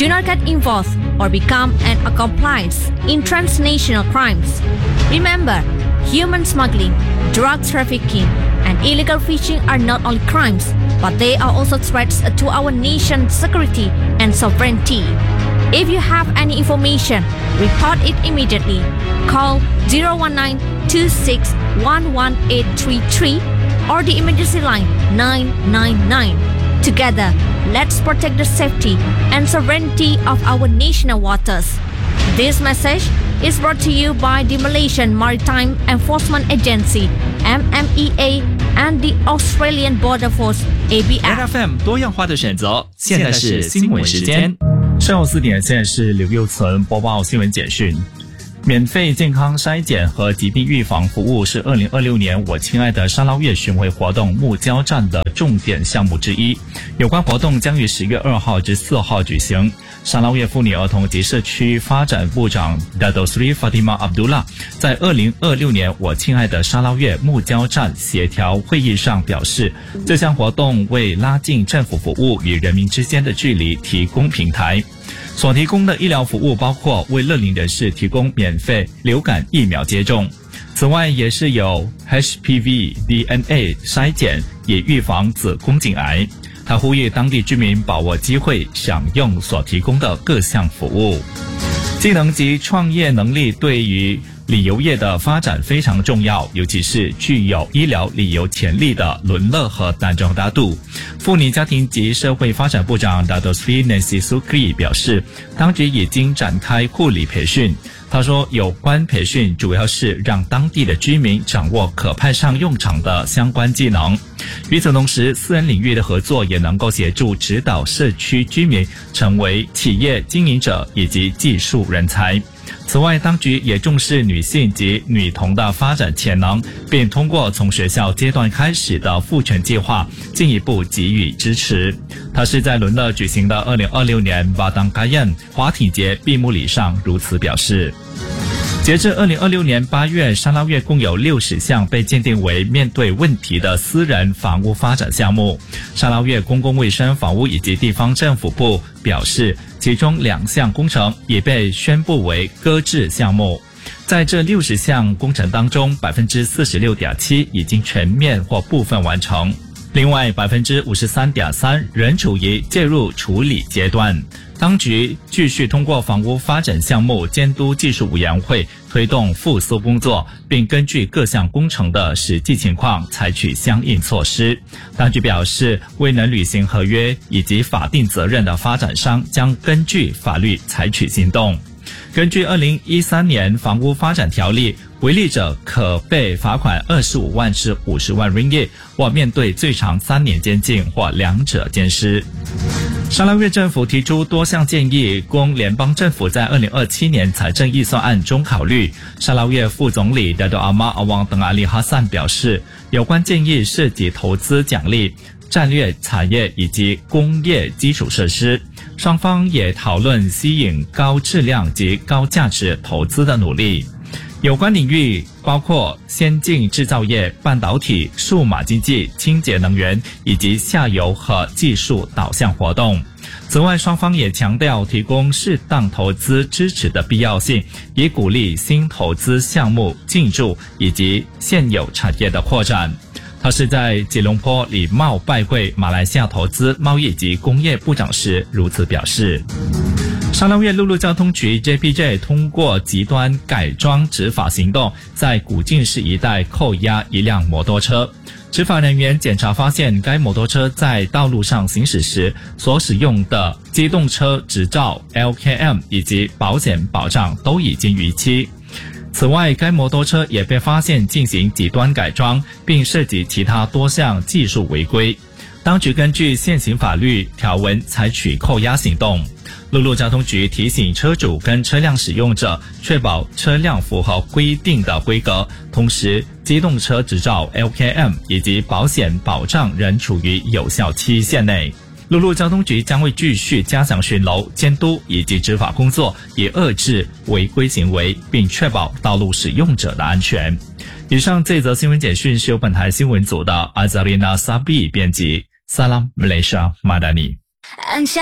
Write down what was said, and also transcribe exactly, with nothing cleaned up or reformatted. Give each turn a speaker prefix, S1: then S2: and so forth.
S1: Do not get involved or become an accomplice in transnational crimes. Remember, human smuggling, drug trafficking, and illegal fishing are not only crimes, but they are also threats to our nation's security and sovereignty. If you have any information, report it immediately. Call zero one nine two six one one eight three three or the emergency line nine nine nine. Together, let's protect the safety and sovereignty of our national waters. This message is brought to you by the Malaysian Maritime Enforcement Agency, M M E A, and the Australian Border Force, A B F.
S2: F M 多样化的选择，现在是新闻时间。
S3: 上午四点，现在是刘佑存播报新闻简讯。免费健康筛检和疾病预防服务是二零二六年我亲爱的沙捞越巡回活动木交站的重点项目之一。有关活动将于十月二号至四号举行。沙捞越妇女儿童及社区发展部长 Dato Sri Fatimah Abdullah 在二零二六年我亲爱的沙捞越木交站协调会议上表示，这项活动为拉近政府服务与人民之间的距离提供平台。所提供的医疗服务包括为乐龄人士提供免费流感疫苗接种，此外也是有 H P V D N A 筛检，以预防子宫颈癌。他呼吁当地居民把握机会，享用所提供的各项服务。技能及创业能力对于旅游业的发展非常重要，尤其是具有医疗旅游潜力的伦勒和丹中大度。妇女家庭及社会发展部长 Dato Sri Nancy Sukri 表示，当局已经展开护理培训。他说，有关培训主要是让当地的居民掌握可派上用场的相关技能。与此同时，私人领域的合作也能够协助指导社区居民成为企业经营者以及技术人才。此外，当局也重视女性及女童的发展潜能，并通过从学校阶段开始的赋权计划进一步给予支持。他是在伦勒举行的二零二六年巴当卡宴滑艇节闭幕礼上如此表示。截至二零二六年八月，沙捞越共有六十项被鉴定为面对问题的私人房屋发展项目。沙捞越公共卫生房屋以及地方政府部表示，其中两项工程也被宣布为搁置项目。在这六十项工程当中， 百分之四十六点七 已经全面或部分完成，另外 百分之五十三点三 仍处于介入处理阶段。当局继续通过房屋发展项目监督技术委员会推动复苏工作，并根据各项工程的实际情况采取相应措施。当局表示，未能履行合约以及法定责任的发展商将根据法律采取行动。根据二零一三年房屋发展条例，违例者可被罚款二十五万至五十万 ringgit， 或面对最长三年监禁或两者兼施。沙捞越政府提出多项建议，供联邦政府在二零二七年财政预算案中考虑。沙捞越副总理 Dato Amar Awang Teng Ali Hassan 表示，有关建议涉及投资奖励、战略产业以及工业基础设施。双方也讨论吸引高质量及高价值投资的努力。有关领域包括先进制造业、半导体、数码经济、清洁能源以及下游和技术导向活动。此外，双方也强调提供适当投资支持的必要性，以鼓励新投资项目进驻以及现有产业的扩展。他是在吉隆坡礼貌拜会马来西亚投资、贸易及工业部长时如此表示。沙捞越陆路交通局 J P J 通过极端改装执法行动，在古晋市一带扣押一辆摩托车。执法人员检查发现，该摩托车在道路上行驶时所使用的机动车执照 L K M 以及保险保障都已经逾期。此外，该摩托车也被发现进行极端改装，并涉及其他多项技术违规。当局根据现行法律条文采取扣押行动。陆路交通局提醒车主跟车辆使用者确保车辆符合规定的规格，同时机动车执照 L K M 以及保险保障仍处于有效期限内。陆路交通局将会继续加强巡逻、监督以及执法工作，以遏制违规行为，并确保道路使用者的安全。以上这则新闻简讯是由本台新闻组的阿扎丽娜萨比编辑。Salam Malaysia Madani。